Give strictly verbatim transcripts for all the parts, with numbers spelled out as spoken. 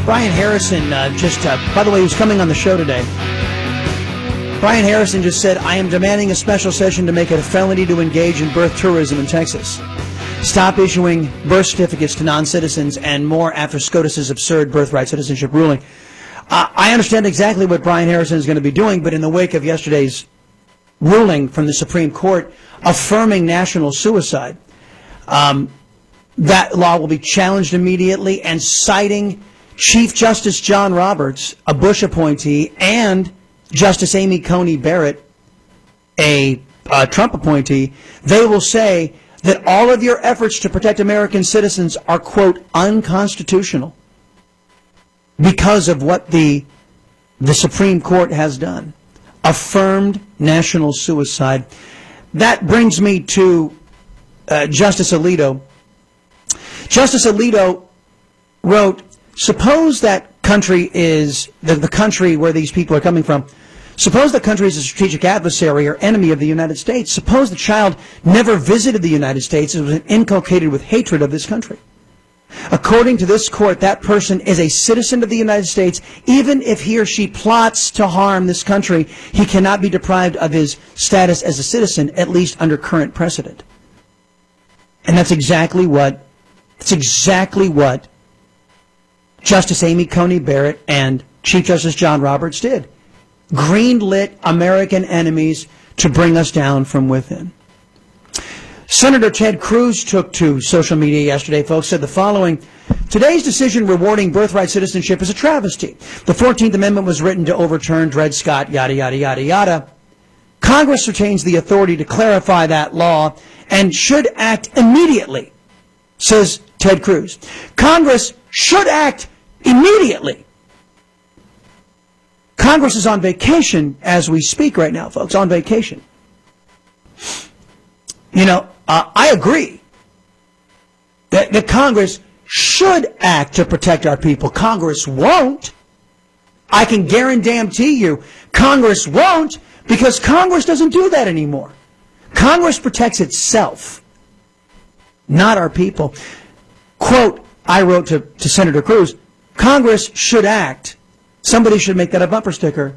Brian Harrison uh, just, uh, by the way, he was coming on the show today. Brian Harrison just said, I am demanding a special session to make it a felony to engage in birth tourism in Texas. Stop issuing birth certificates to non-citizens and more after SCOTUS's absurd birthright citizenship ruling. Uh, I understand exactly what Brian Harrison is going to be doing, but in the wake of yesterday's ruling from the Supreme Court affirming national suicide, um, that law will be challenged immediately, and citing Chief Justice John Roberts, a Bush appointee, and Justice Amy Coney Barrett, a uh, Trump appointee, they will say that all of your efforts to protect American citizens are, quote, unconstitutional because of what the, the Supreme Court has done. Affirmed national suicide. That brings me to uh, Justice Alito. Justice Alito wrote, suppose that country is, the, the country where these people are coming from, suppose the country is a strategic adversary or enemy of the United States. Suppose the child never visited the United States and was inculcated with hatred of this country. According to this court, that person is a citizen of the United States. Even if he or she plots to harm this country, he cannot be deprived of his status as a citizen, at least under current precedent. And that's exactly what, that's exactly what Justice Amy Coney Barrett and Chief Justice John Roberts did. Greenlit American enemies to bring us down from within. Senator Ted Cruz took to social media yesterday, folks, said the following: today's decision rewarding birthright citizenship is a travesty. The fourteenth Amendment was written to overturn Dred Scott, yada, yada, yada, yada. Congress retains the authority to clarify that law and should act immediately, says Ted Cruz. Congress should act immediately. Congress is on vacation as we speak right now, folks, on vacation. You know, uh, I agree that, that Congress should act to protect our people. Congress won't. I can guarantee you Congress won't, because Congress doesn't do that anymore. Congress protects itself, not our people. Quote, I wrote to, to Senator Cruz, Congress should act. Somebody should make that a bumper sticker.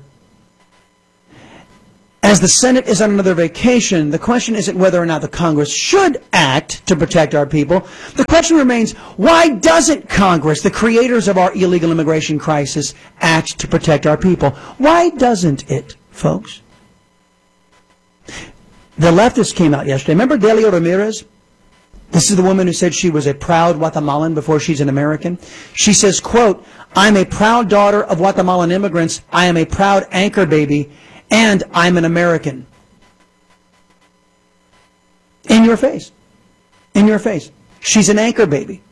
As the Senate is on another vacation, the question isn't whether or not the Congress should act to protect our people. The question remains, why doesn't Congress, the creators of our illegal immigration crisis, act to protect our people? Why doesn't it, folks? The leftists came out yesterday. Remember Delio Ramirez? This is the woman who said she was a proud Guatemalan before she's an American. She says, quote, I'm a proud daughter of Guatemalan immigrants. I am a proud anchor baby, and I'm an American. In your face. In your face. She's an anchor baby.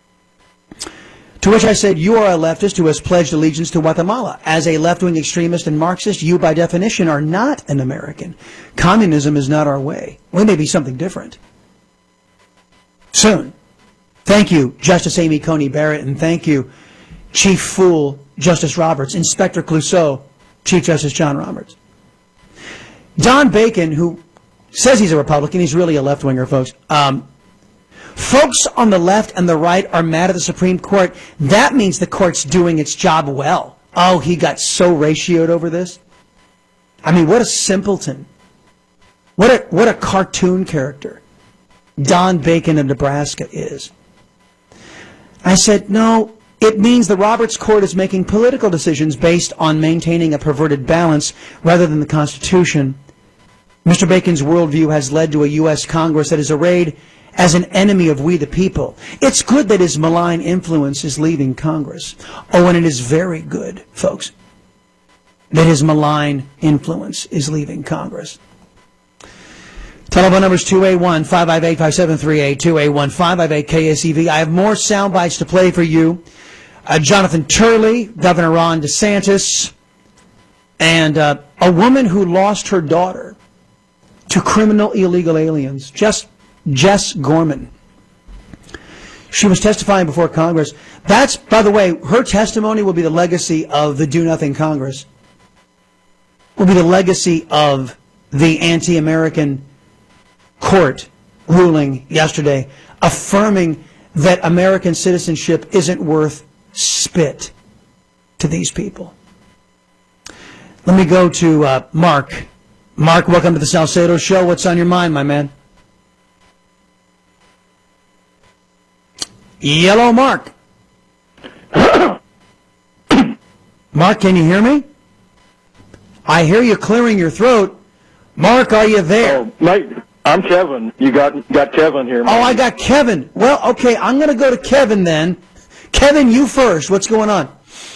To which I said, you are a leftist who has pledged allegiance to Guatemala. As a left-wing extremist and Marxist, you by definition are not an American. Communism is not our way. We may be something different. Soon. Thank you, Justice Amy Coney Barrett, and thank you, Chief Fool Justice Roberts, Inspector Clouseau, Chief Justice John Roberts. Don Bacon, who says he's a Republican, he's really a left-winger, folks. Um, folks on the left and the right are mad at the Supreme Court. That means the court's doing its job well. Oh, he got so ratioed over this. I mean, what a simpleton. What a, what a cartoon character Don Bacon of Nebraska is. I said, no, it means the Roberts Court is making political decisions based on maintaining a perverted balance rather than the Constitution. Mister Bacon's worldview has led to a U S Congress that is arrayed as an enemy of we the people. It's good that his malign influence is leaving Congress. Oh, and it is very good, folks, that his malign influence is leaving Congress. Telephone number is two eight one, five five eight, five seven three eight, two eight one, five five eight, K S E V. I have more sound bites to play for you. Uh, Jonathan Turley, Governor Ron DeSantis, and uh, a woman who lost her daughter to criminal illegal aliens, Jess, Jess Gorman. She was testifying before Congress. That's, by the way, her testimony will be the legacy of the Do Nothing Congress. Will be the legacy of the anti-American court ruling yesterday affirming that American citizenship isn't worth spit. to these people. Let me go to uh, Mark. Mark, welcome to the Salcedo Show. What's on your mind, my man? Yellow Mark. Mark, can you hear me? I hear you clearing your throat. Mark, are you there? Oh, mate, I'm Kevin. You got got Kevin here. Mate. Oh, I got Kevin. Well, okay, I'm going to go to Kevin then. Kevin, you first. What's going on?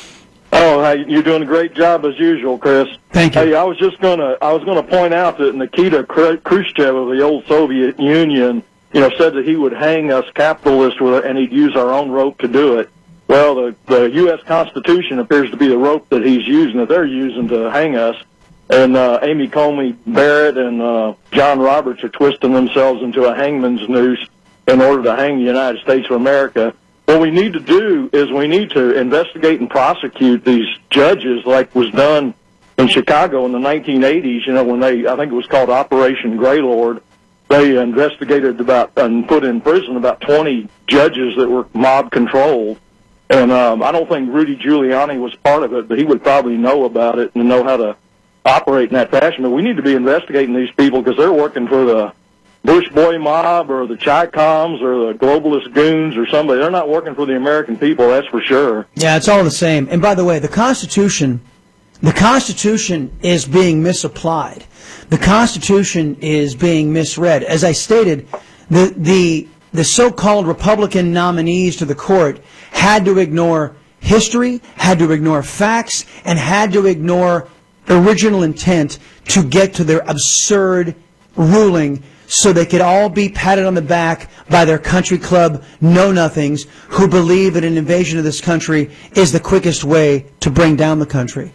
Oh, hey, you're doing a great job as usual, Chris. Thank you. Hey, I was just gonna I was gonna point out that Nikita Khrushchev of the old Soviet Union, you know, said that he would hang us capitalists with it, and he'd use our own rope to do it. Well, the the U S Constitution appears to be the rope that he's using, that they're using to hang us. And uh, Amy Coney Barrett and uh, John Roberts are twisting themselves into a hangman's noose in order to hang the United States of America. What we need to do is we need to investigate and prosecute these judges like was done in Chicago in the nineteen eighties, you know, when they, I think it was called Operation Greylord. They investigated about and put in prison about twenty judges that were mob-controlled. And um, I don't think Rudy Giuliani was part of it, but he would probably know about it and know how to operate in that fashion. But we need to be investigating these people because they're working for the Bush Boy Mob or the Chi-Coms or the globalist goons or somebody. They're not working for the American people, that's for sure. Yeah, it's all the same. And by the way, the Constitution, the Constitution is being misapplied. The Constitution is being misread. As I stated, the the the so-called Republican nominees to the court had to ignore history, had to ignore facts, and had to ignore original intent to get to their absurd ruling so they could all be patted on the back by their country club know-nothings who believe that an invasion of this country is the quickest way to bring down the country.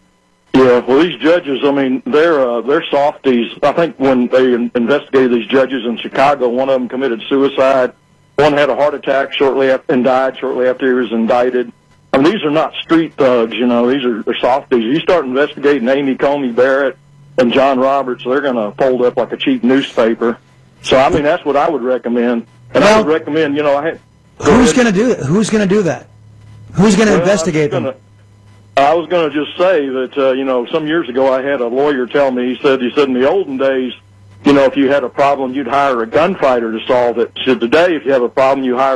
Yeah, well, these judges, I mean, they're uh, they're softies. I think when they investigated these judges in Chicago, one of them committed suicide. One had a heart attack shortly after, and died shortly after he was indicted. I mean, these are not street thugs, you know. These are they're softies. You start investigating Amy Coney Barrett and John Roberts, they're going to fold up like a cheap newspaper. So, I mean, that's what I would recommend. And well, I would recommend, you know, I had, go who's going to do that? Who's going to do that? Who's going to well, investigate them? I was going to just say that, uh, you know, some years ago I had a lawyer tell me, he said, he said in the olden days, you know, if you had a problem, you'd hire a gunfighter to solve it. He said, today, if you have a problem, you hire